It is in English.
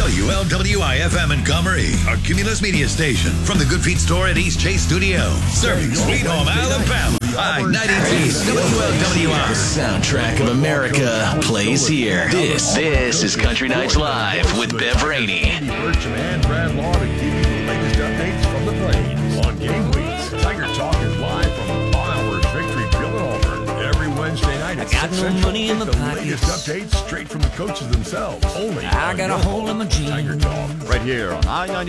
WLWI-FM in Comrie, our Cumulus media station. From the Good Feet store at East Chase Studio. Serving Sweet Home, Alabama. I-92 WLWI. The soundtrack of America plays here. This is Country Nights Live with Bev Rainey. Andy Burcham and Brad Law to give you the latest updates from the Plains. On game weeks, Tiger Talk is live from Bauer's Victory Grill in Auburn. Every Wednesday night at 6 Central. Money in my the latest updates straight from the coaches themselves. Only I got a hole in my jeans. Tiger Talk. Right here on I-92.